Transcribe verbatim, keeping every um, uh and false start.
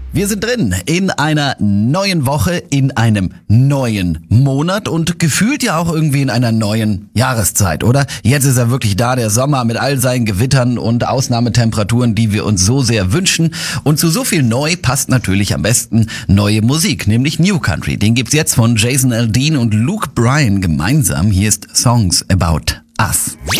Wir sind drin in einer neuen Woche, in einem neuen Monat und gefühlt ja auch irgendwie in einer neuen Jahreszeit, oder? Jetzt ist er wirklich da, der Sommer mit all seinen Gewittern und Ausnahmetemperaturen, die wir uns so sehr wünschen. Und zu so viel neu passt natürlich am besten neue Musik, nämlich New Country. Den gibt's jetzt von Jason Aldean und Luke Bryan gemeinsam. Hier ist Songs About Us.